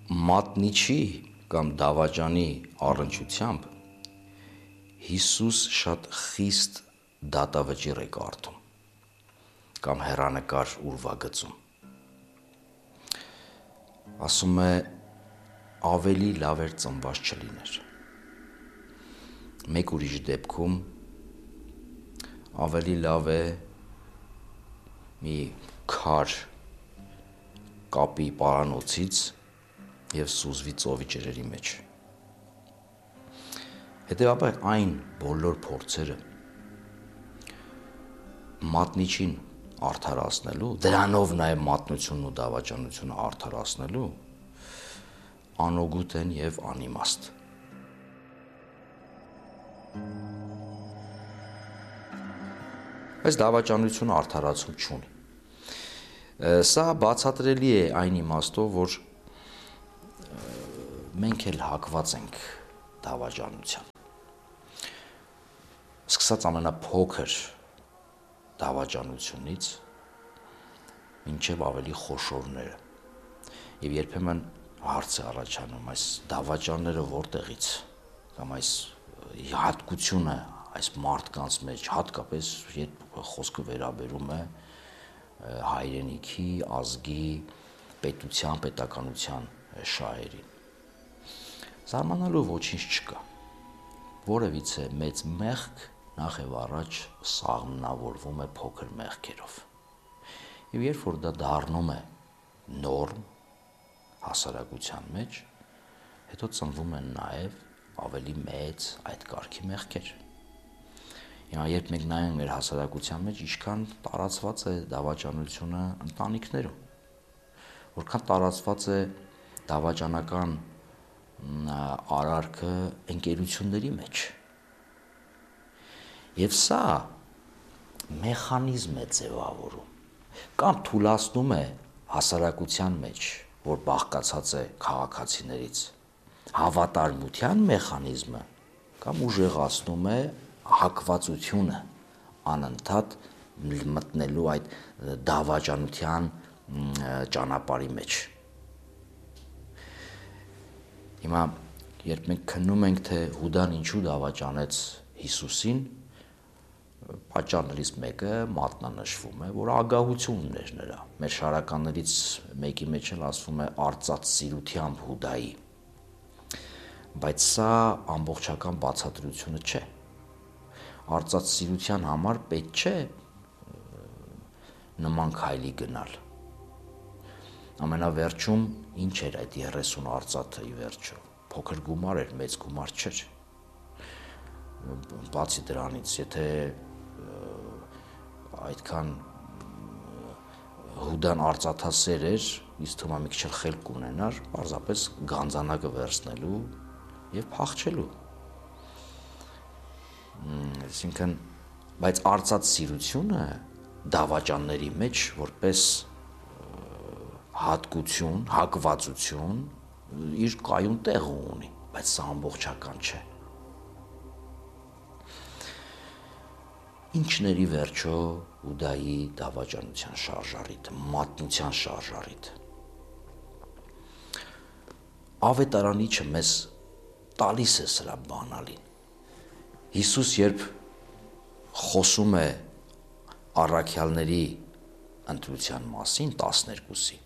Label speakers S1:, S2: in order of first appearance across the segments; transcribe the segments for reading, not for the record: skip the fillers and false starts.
S1: մատնիչի կամ դավաճանի առնչությամբ Հիսուս շատ խիստ դատավճիռ է կարդում կամ հեռանկար ուրվագծում։ Ասում է ավելի լավ էր ծնված չլիներ։ Մեկ ուրիշ դեպքում ավելի լավ է մի քար կապի պարանոցից և սուզվի ծովի ջրերի մեջ։ Հետևաբար այն բոլոր փորձերը մատնիչին արդարացնելու, դրանով նաև մատնությունն ու դավաճանությունը արդարացնելու անօգուտ են և անիմաստ։ Այս դավաճանությունը արդարացում չունի։ Սա բացատրելի է այն իմաստով, որ մենք էլ հակված ենք դավաճանության։ Սկսած ամենափոքր դավաճանությունից մինչև ավելի խոշորները։ Եվ երբեմն հարց է առաջանում, այս դավաճանները որտեղից, կամ այս հատկությունը այս մարդկանց մեջ, հատկապես երբ խոսքը վերաբերում է հայրենիքի, ազգի, պետության, պետականության շահերին։ Զարմանալու ոչինչ չկա։ Որևիցե մեծ մեղք նախ եւ առաջ սաղմնավորվում է փոքր մեղքերով։ Եվ երբ որ դա դառնում է նորմ հասարակության մեջ, հետո ծնվում են նաև ավելի մեծ այդ կարգի մեղքեր։ Հիմա երբ մենք նայենք մեր հասարակության մեջ, ինչքան տարածված է դավաճանությունը ընտանիքներում, որքան տարածված է դավաճանական արարքը ընկերությունների մեջ։ Եվ սա մեխանիզմ է ձևավորում, կամ թուլացնում է հասարակության մեջ, որ բաղկացած է քաղաքացիներից, հավատարմության մեխանիզմը, կամ ուժեղացնում է հակվածությունը անընդհատ մտնելու այդ դավաճանության ճանապարհի մեջ։ Հիմա երբ մենք քննում ենք, թե Հուդան ինչու դավաճանեց Հիսուսին, պատճառներից մեկը մատնանշվում է, որ ագահություն ուներ նրա։ Մեր շարականներից մեկի մեջ էլ ասվում է արծաթ սիրությամբ Հուդայի։ Բայց սա ամբողջական բացատրությունը չէ։ Արծաթ սիրության համար պետք չէ նման քայլի գնալ։ Ամենավերջում ինչ էր այդ 30 արծաթը ի վերջո։ Փոքր գումար էր, մեծ գումար չէր։ Բացի դրանից, եթե այդքան Հուդան արծաթասեր էր, ինձ թվում է մի քիչ էլ խելք կունենար, պարզապես գանձանակը վերցնելու և փախչելու։ Այսինքն, բայց արծաթ սիրությունը դավաճանների մեջ որպես հատկություն, հակվածություն իր կայուն տեղը ունի, բայց սա ամբողջական չէ։ Ինչն էր ի վերջո Հուդայի դավաճանության շարժառիթը, մատնության շարժառիթը։ Ավետարանիչը մեզ տալիս է սրա բանալին։ Հիսուս երբ խոսում է առաքյալների ընտրության մասին 12-ի,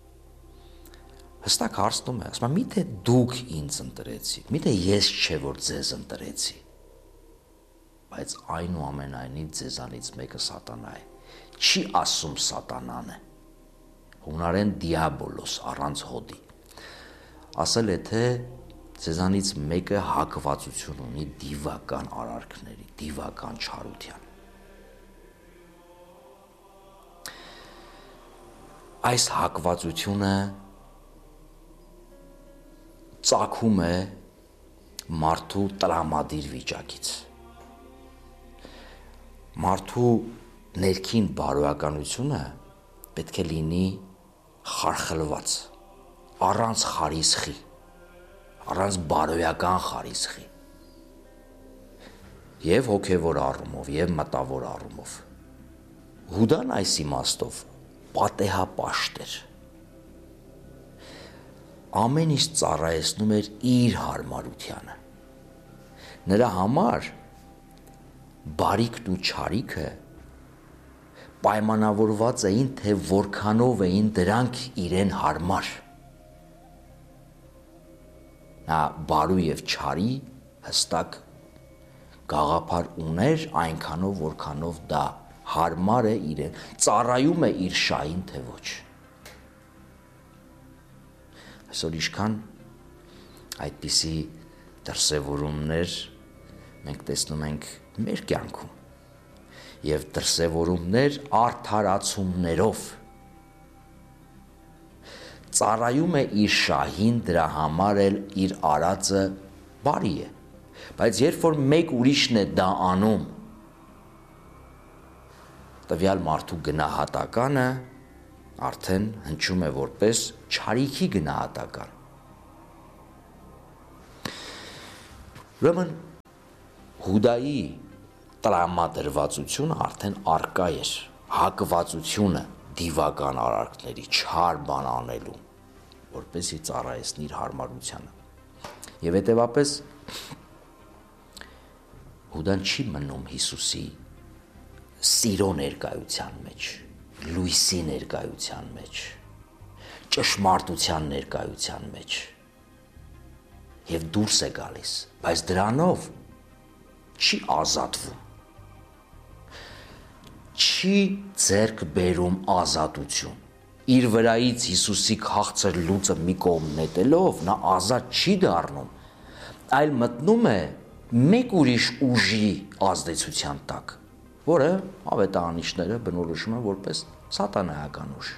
S1: հստակ հարցնում է, ասում է, միթե դուք ինձ ընտրեցիք, միթե ես չէ, որ ձեզ ընտրեցի, բայց այնուամենայնիվ ձեզանից մեկը սատանա է։ Չի ասում սատանան է, հունարեն դիաբոլոս, առանց հոդի։ Ասել է, թե ձեզանից մեկը հակվածություն ունի դիվական արարքների, դիվական չարության։ Այս հակվածությունը ծագում է մարդու տրամադիր վիճակից։ Մարդու ներքին բարոյականությունը պետք է լինի խարխլված, առանց խարիսխի, առանց բարոյական խարիսխի, և հոգևոր առումով, և մտավոր առումով։ Հուդան այս իմաստով պատեհապաշտ էր։ ամեն ինչ ծառայեցնում էր իր հարմարությանը։ Նրա համար բարիքն ու չարիքը պայմանավորված էին, թե որքանով էին դրանք իրեն հարմար։ Նա բարու եւ չարի հստակ գաղափար ուներ այնքանով, որքանով դա հարմար է իրեն, ծառայում է իր շահին, թե ոչ։ Այսօր ինչքան այդպիսի դրսևորումներ մենք տեսնում ենք մեր կյանքում եւ դրսևորումներ արդարացումներով ծառայում է իր շահին, դրա համար էլ իր արածը բարի է, բայց երբ որ մեկ ուրիշն է դա անում, տվյալ մարդու գնահատականը արդեն հնչում է որպես չարիքի գնահատական։ Ուրեմն Հուդայի տրամադրվածությունը արդեն արկա էր, հակվածությունը դիվական արարքների չար բան անելու, որպեսզի ծառայեցնի իր հարմարությանը։ Եվ հետևապես Հուդան չի մնում Հիսուսի սիրո ներկայության մեջ, լույսի ներկայության մեջ, ճշմարտության ներկայության մեջ եւ դուրս է գալիս, բայց դրանով չի ազատվում, չի ձեռք բերում ազատություն։ Իր վրայից Հիսուսի քաղցր լուծը մի կողմ նետելով նա ազատ չի դառնում, այլ մտնում է մեկ ուրիշ ուժի ազդեցության տակ, որը ավետարանիչները բնորոշում են որպես սատանայական ուժ։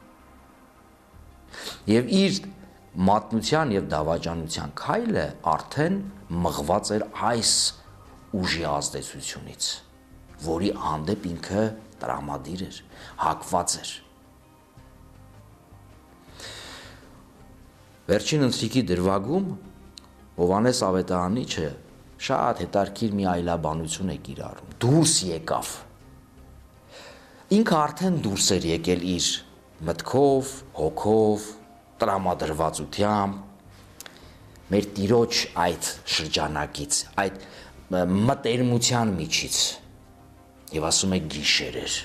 S1: Եվ իր մատնության եւ դավաճանության քայլը արդեն մղված էր այս ուժի ազդեցությունից, որի հանդեպ ինքը տրամադիր էր, հակված էր։ Վերջին ընթրիքի դրվագում Հովհաննես ավետարանիչը շատ հետաքրքիր մի այլաբանություն է կիրառում, դուրս եկավ։ Ինքը արդեն դուրս էր եկել իր մտքով, հոգով, տրամադրվածությամբ, մեր Տիրոջ այդ շրջանակից, այդ մտերմության միջից, եւ ասում է գիշեր էր։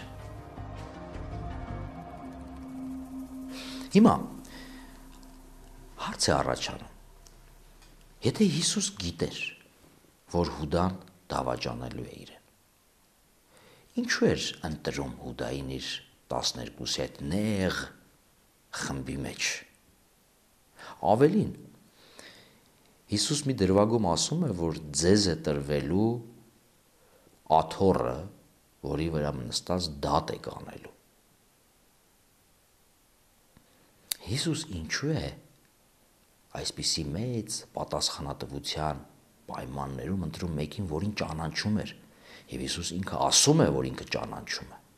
S1: Հիմա հարց է առաջանում. եթե Հիսուս գիտեր, որ Հուդան դավաճանելու է իրեն, ինչու էր ընտրում Հուդային իր 12-ի այդ նեղ խմբի մեջ։ Ավելին, Հիսուս մի դրվագում ասում է, որ ձեզ է տրվելու աթոռը, որի վրա նստած դատ եք անելու։ Հիսուս ինչու է այսպիսի մեծ պատասխանատվության պայմաններում ընտրում մեկին, որին ճանաչում էր, եւ Հիսուս ինքը ասում է, որ ինքը ճանաչում է։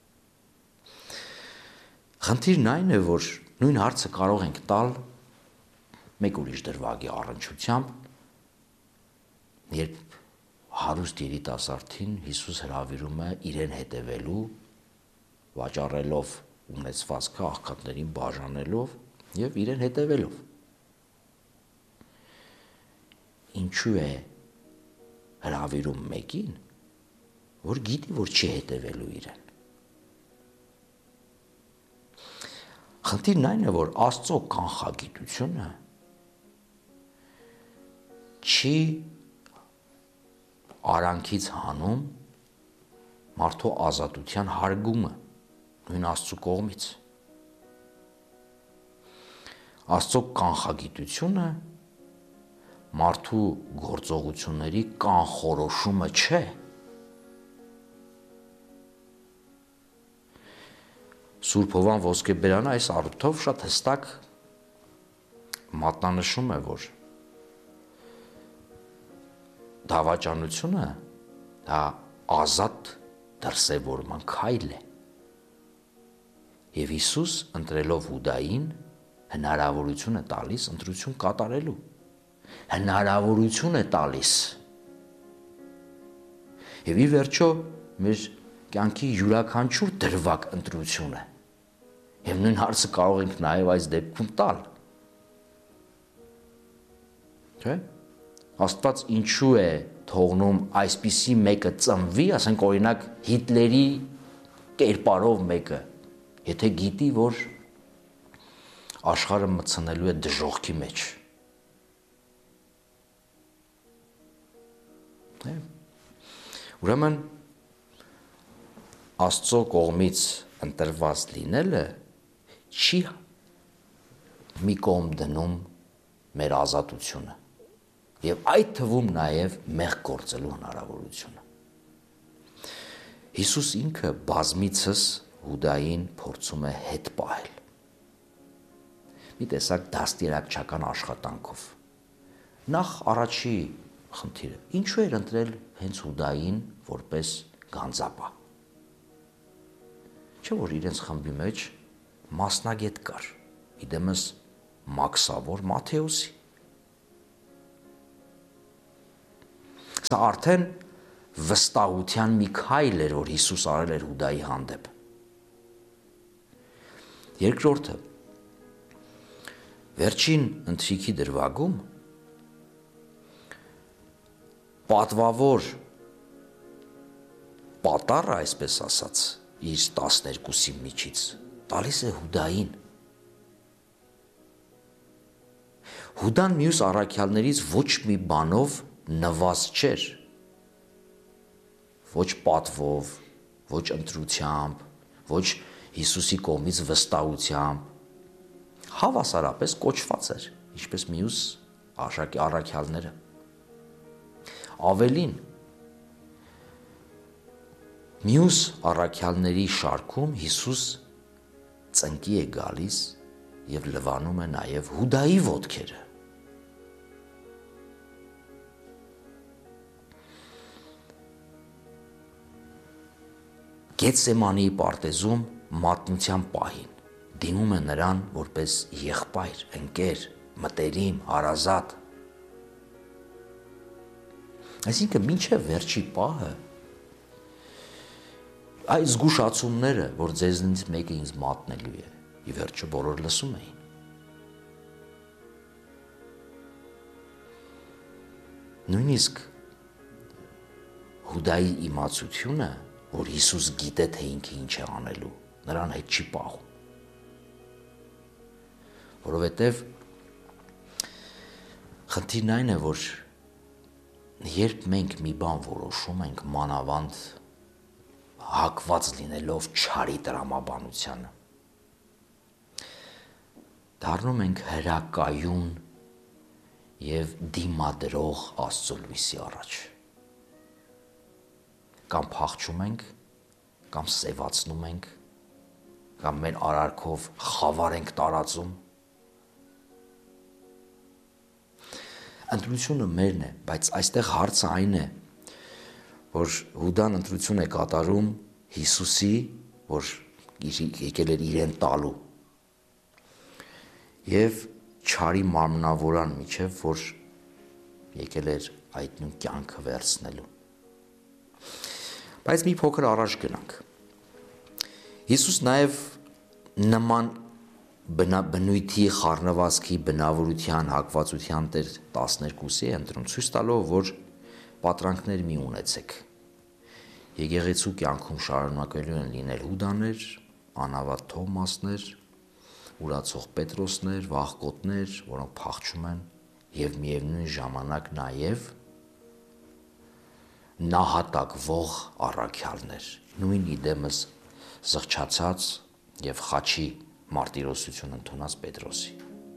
S1: Խնդիրն այն է, որ նույն հարցը կարող ենք տալ մեկ ուրիշ դրվագի առնչությամբ, երբ հարուստ երիտասարդին Հիսուս հրավիրում է իրեն հետևելու, վաճառելով ունեցվածքը աղքատներին բաժանելով եւ իրեն հետևելով։ Ինչու է հրավիրում մեկին, որ գիտի, որ չի հետևելու իրեն։ Խնդիրն այն է, որ Աստծո կանխագիտությունը չի արանքից հանում մարդու ազատության հարգումը նույն Աստծո կողմից։ Աստծո կանխագիտությունը մարդու գործողությունների կանխորոշումը չէ։ Սուրբ Հովան Ոսկեբերյանը այս առիթով շատ հստակ մատնանշում է, որ դավաճանությունը դա ազատ դրսևորման քայլ է։ Եվ Հիսուս ընտրելով Հուդային հնարավորություն է տալիս ընտրություն կատարելու։ Հնարավորություն է տալիս։ Եվ ի վերջո մեր կյանքի յուրաքանչյուր դրվագ ընտրություն է։ Եվ նույն հարցը կարող ենք նաև այս դեպքում տալ։ Չէ՞։ Աստված ինչու է թողնում այսպիսի մեկը ծնվի, ասենք օրինակ Հիտլերի կերպարով մեկը, եթե գիտի, որ աշխարհը մտցնելու է դժոխքի մեջ։ Ուրեմն Աստծո կողմից ընտրված լինելը չի մի կողմ դնում մեր ազատությունը եւ այդ թվում նաեւ մեղք գործելու հնարավորությունը։ Հիսուս ինքը բազմիցս Հուդային փորձում է հետ պահել։ Մի տեսակ դաստիարակչական աշխատանքով։ Նախ առաջի խնդիրը, ինչու էր ընտրել հենց Հուդային որպես գանձապահ։ Չէ՞ որ իրենց խմբի մեջ մասնագետ կար, իդեմս Մաքսավոր Մատթեոսի։ Սա արդեն վստահության մի քայլ էր, որ Հիսուս արել էր Հուդայի հանդեպ։ Երկրորդը, վերջին ընթրիքի դրվագում պատվավոր պատարը, այսպես ասած, իր 12-ի միջից տալիս է Հուդային։ Հուդան մյուս առաքյալներից ոչ մի բանով նվազ չէր, ոչ պատվով, ոչ ընտրությամբ, ոչ Հիսուսի կողմից վստահությամբ, հավասարապես կոչված էր, ինչպես մյուս առաքյալները։ Ավելին, մյուս առաքյալների շարքում Հիսուս ծնկի է գալիս եւ լվանում է նաեւ Հուդայի ոտքերը։ Գեթսեմանի պարտեզում մատնության պահին դիմում է նրան որպես եղբայր, ընկեր, մտերիմ, հարազատ։ Այսինքն մինչև վերջի պահը այս զգուշացումները, որ ձեզնից մեկը ինձ մատնելու է, ի վերջո բոլոր լսում էին։ Նույնիսկ Հուդայի իմացությունը, որ Հիսուս գիտե, թե ինքը ինչ է անելու, նրան հետ չի պահում։ Որովհետև խնդիրն այն է, որ երբ մենք մի բան որոշում ենք մանավանդ հակված լինելով չարի տրամաբանությանը, դառնում ենք հրակայուն եւ դիմադրող Աստծո լույսի առաջ։ Կամ փախչում ենք, կամ սևացնում ենք, կամ մեր արարքով խավար ենք տարածում։ Ընտրությունը մերն է, բայց այստեղ հարցը այն է, որ Հուդան ընտրություն է կատարում Հիսուսի, որ եկել էր իրեն տալու, եւ չարի մարմնավորան միջև, որ եկել էր այդ նույն կյանքը վերցնելու։ Բայց մի փոքր առաջ գնանք։ Հիսուս նաև նման բնույթի, խառնվածքի, բնավորության, հակվածության տեր 12-ի է ընտրում, ցույց տալով, որ պատրանքներ մի ունեցեք։ Եկեղեցու կյանքում շարունակելու են լինել Հուդաներ, անհավատ Թովմասներ, ուրացող Պետրոսներ, վախկոտներ, որոնք փախչում են, եւ միևնույն ժամանակ նաև նահատակվող առաքյալներ, նույն իդեմս զղջացած եւ խաչի մարտիրոսություն ընդունած Պետրոսի։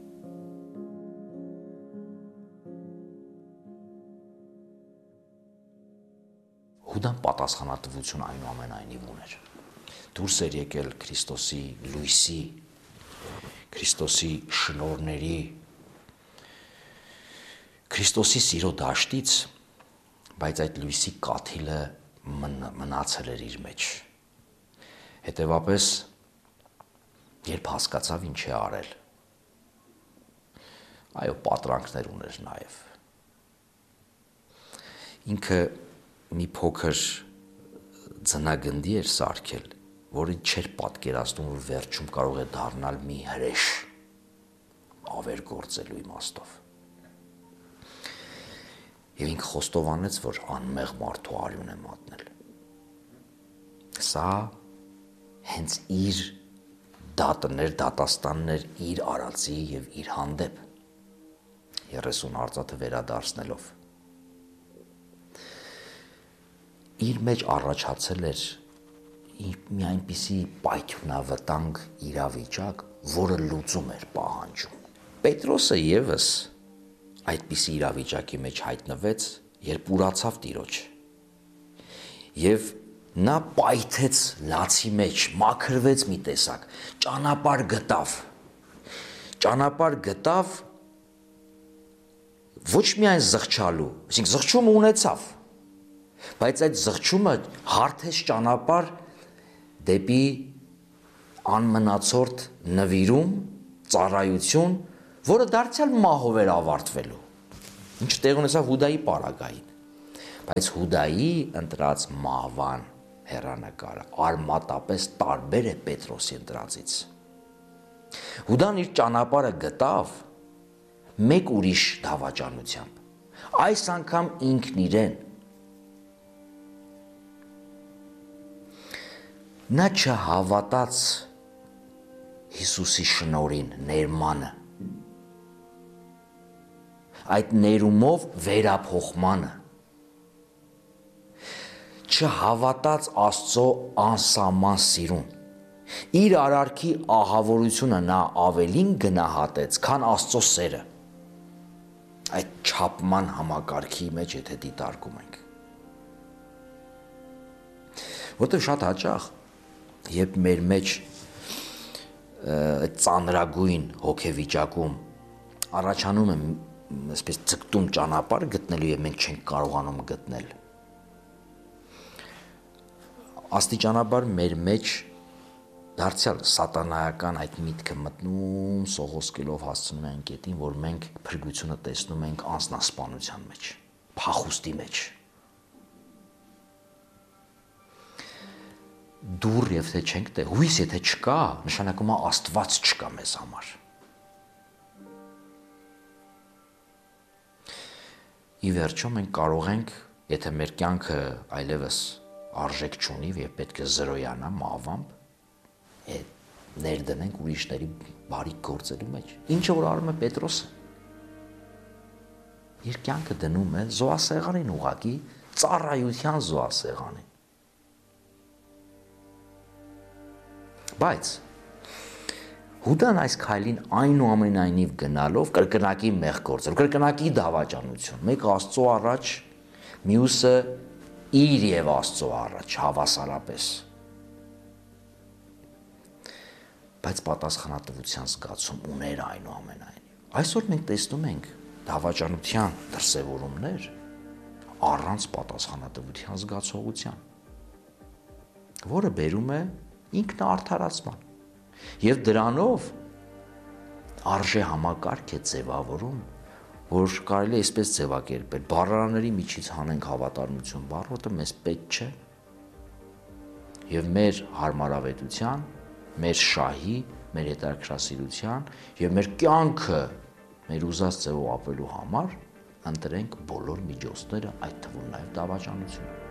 S1: Հուդան պատասխանատվություն այնուամենայնիվ ուներ։ Դուրս էր եկել Քրիստոսի լույսի, Քրիստոսի շնորհների, Քրիստոսի սիրո դաշտից, բայց այդ լույսի կաթիլը մնացել էր իր մեջ։ Հետևաբար, երբ հասկացավ ինչ է արել, այո, պատրանքներ ուներ նաև։ Ինքը մի փոքր ձնագնդի էր սարքել, որը չէր պատկերացնում, որ վերջում կարող է դառնալ մի հրեշ ավեր գործելու իմաստով։ Եվ ինքը խոստովանեց, որ անմեղ մարդու արյուն է մատնել։ Սա հենց իր դատներ, դատաստաններ իր արածի եւ իր հանդեպ 30 արծաթը վերադարձնելով իր մեջ առաջացել էր մի այնպիսի պայթյունավտանգ իրավիճակ, որը լուծում էր պահանջում։ Պետրոսը եւս այդպիսի իրավիճակի մեջ հայտնվեց, երբ ուրացավ Տիրոջ։ Եվ նա պայթեց լացի մեջ, մաքրվեց մի տեսակ, ճանապարհ գտավ ոչ միայն զղջալու, այսինքն զղջումը ունեցավ, բայց այդ զղջումը հարթեց ճանապարհ դեպի անմնացորդ նվիրում, ծառայություն, որը դարձյալ մահով էր ավարտվելու, ինչ տեղ ունեցավ Հուդայի պարագային, բայց Հուդայի ընտրած մահվան հեռանկարը արմատապես տարբեր է Պետրոսի ընտրածից։ Հուդան իր ճանապարհը գտավ մեկ ուրիշ դավաճանությամբ, այս անգամ ինքն իրեն։ Նա չհավատաց Հիսուսի շնորհին, ներմանը, այդ ներումով վերափոխմանը, չհավատաց Աստծո անսահման սիրուն, իր արարքի ահավորությունը նա ավելին գնահատեց, քան Աստծո սերը, այդ չափման համակարգի մեջ եթե դիտարկում ենք։ Որտեղ շատ հաճախ, երբ մեր մեջ ծանրագույն հոգեվիճակում առաջանում է այսպես ձգտում ճանապարհ գտնելու եւ մենք չենք կարողանում գտնել, աստիճանաբար մեր մեջ դարձյալ սատանայական այդ միտքը մտնում, սողոսկելով հասցնում է այն կետին, որ մենք փրկությունը տեսնում ենք անձնասպանության մեջ, փախուստի մեջ։ Դուր եւ թե չենք տեղ, հույս եթե չկա, նշանակում է Աստված չկա մեզ համար։ Ի վերջո մենք կարող ենք, եթե մեր կյանքը այլևս արժեք չունի եւ պետք է զրոյանա մահվամբ, ներդնենք ուրիշների բարիք գործելու մեջ։ Ինչը որ արում է Պետրոսը։ Իր կյանքը դնում է զոհասեղանին ուղակի, ծառայության զոհասեղանին։ Բայց Հուդան այս քայլին այնուամենայնիվ գնալով կրկնակի մեղք գործել, կրկնակի դավաճանություն, մեկը Աստծո առաջ, մյուսը իր եւ Աստծո առաջ հավասարապես, բայց պատասխանատվության զգացում ուներ այնուամենայնիվ։ Այսօր մենք տեսնում ենք դավաճանության դրսևորումներ առանց պատասխանատվության զգացողության, որը բերում է ինքնաարդարացման եւ դրանով արժե համակարգ է ձևավորում, որ կարելի է այսպես ձևակերպել, բառարանների միջից հանենք հավատարմություն բառը, որը մեզ պետք չէ, եւ մեր հարմարավետության, մեր շահի, մեր հետաքրքրասիրության եւ մեր կյանքը մեր ուզած ձևով ապրելու համար ընտրենք բոլոր միջոցները, այդ թվում նաեւ դավաճանությունը։